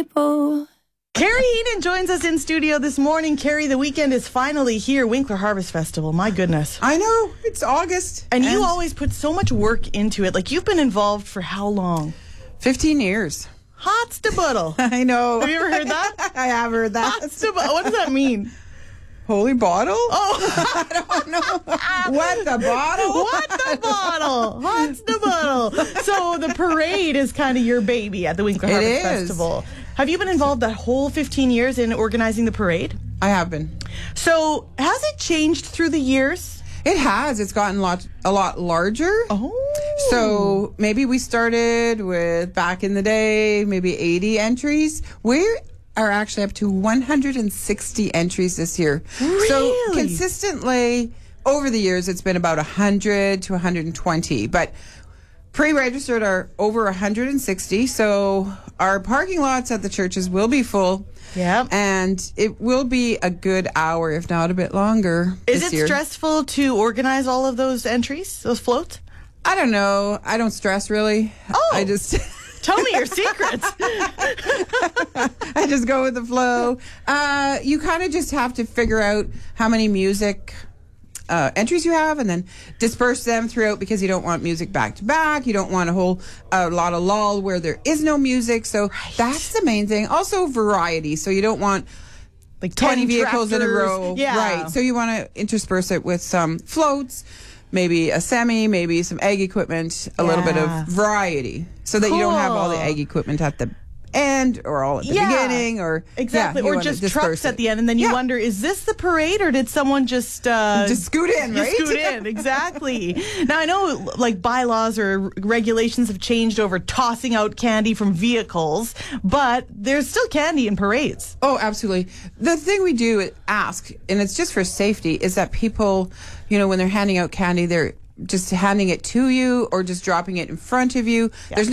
people. Carrie Heenan joins us in studio this morning. Carrie, the weekend is finally here. Winkler Harvest Festival. My goodness. I know. It's August. And you always put so much work into it. Like, you've been involved for how long? 15 years. Hot's the buddle. I know. Have you ever heard that? I have heard that. Hot's the buddle. What does that mean? Holy bottle? Oh, I don't know. What, the bottle? what the bottle? Hot's the bottle. So the parade is kind of your baby at the Winkler It Harvest is. Festival. Have you been involved that whole 15 years in organizing the parade? I have been. So has it changed through the years? It has. It's gotten a lot larger. Oh. So maybe we started with, back in the day, maybe 80 entries. We are actually up to 160 entries this year. Really? So consistently over the years, it's been about 100 to 120. But pre-registered are over 160. So our parking lots at the churches will be full. Yep. And it will be a good hour, if not a bit longer. Is this it year. stressful to organize all of those entries, those floats? I don't know. I don't stress really. Oh. I just Tell me your secrets. I just go with the flow. You kind of just have to figure out how many music entries you have and then disperse them throughout, because you don't want music back to back. You don't want a lot of lull where there is no music. So that's the main thing. Also variety. So you don't want Like 20 10 vehicles in a tractors. row. Yeah. Right. So you want to intersperse it with some floats, maybe a semi, maybe some egg equipment, a little bit Yeah. of variety, so that you don't have all the Cool. egg equipment at the end or all at the beginning, or exactly, you or wanna just disperse trucks at it. the end, and then you Yeah. wonder, is this the parade or did someone just scoot in, just right? scoot in? Exactly. Now I know like bylaws or regulations have changed over tossing out candy from vehicles, but there's still candy in parades. Oh, absolutely. The thing we do ask, and it's just for safety, is that people, when they're handing out candy, they're just handing it to you or just dropping it in front of you. Yeah. There's